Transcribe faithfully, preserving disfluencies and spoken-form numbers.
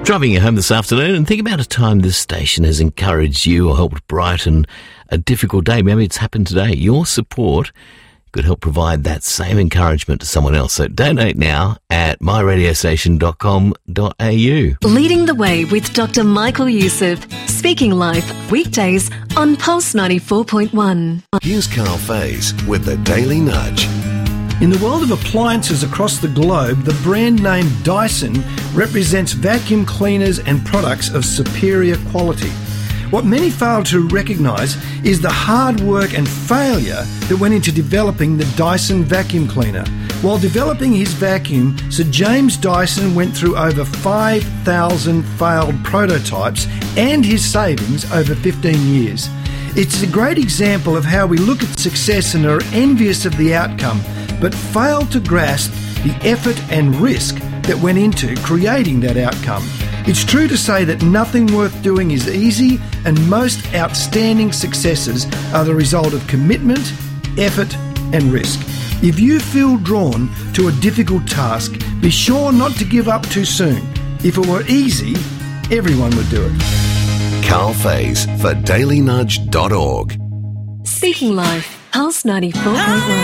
Driving you home this afternoon, and think about a time this station has encouraged you or helped brighten a difficult day. Maybe it's happened today. Your support could help provide that same encouragement to someone else. So donate now at my radio station dot com dot a u. Leading the Way with Doctor Michael Youssef. Speaking Life, weekdays on Pulse ninety-four point one. Here's Carl Faze with the Daily Nudge. In the world of appliances across the globe, the brand name Dyson represents vacuum cleaners and products of superior quality. What many fail to recognise is the hard work and failure that went into developing the Dyson vacuum cleaner. While developing his vacuum, Sir James Dyson went through over five thousand failed prototypes and his savings over fifteen years. It's a great example of how we look at success and are envious of the outcome, but fail to grasp the effort and risk that went into creating that outcome. It's true to say that nothing worth doing is easy, and most outstanding successes are the result of commitment, effort, and risk. If you feel drawn to a difficult task, be sure not to give up too soon. If it were easy, everyone would do it. Carl Faze for daily nudge dot org. Speaking Life, Pulse ninety-four point one.